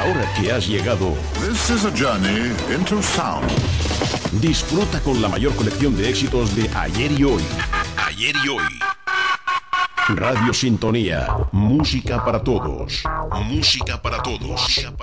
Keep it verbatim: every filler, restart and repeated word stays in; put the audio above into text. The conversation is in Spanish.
Ahora que has llegado, This is a journey into sound. disfruta con la mayor colección de éxitos de ayer y hoy. Ayer y hoy. Radio Sintonía. Música para todos. Música para todos.